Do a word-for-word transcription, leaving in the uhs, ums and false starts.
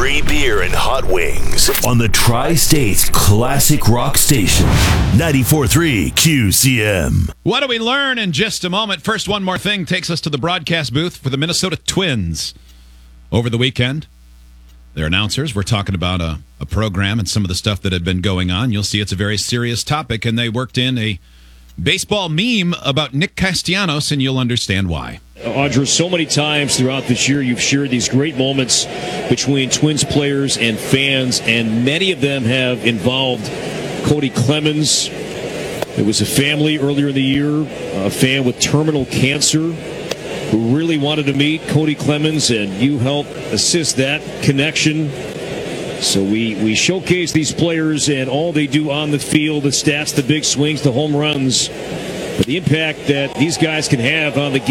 free beer and hot wings on the Tri-State's classic rock station, ninety-four point three Q C M. What do we learn in just a moment? First, one more thing takes us to the broadcast booth for the Minnesota Twins. Over the weekend, their announcers were talking about a, a program and some of the stuff that had been going on. You'll see it's a very serious topic, and they worked in a baseball meme about Nick Castellanos, and you'll understand why. Audra, so many times throughout this year, you've shared these great moments between Twins players and fans, and many of them have involved Cody Clemens. There was a family earlier in the year, a fan with terminal cancer, who really wanted to meet Cody Clemens, and you helped assist that connection. So we, we showcase these players and all they do on the field, the stats, the big swings, the home runs, but the impact that these guys can have on the game.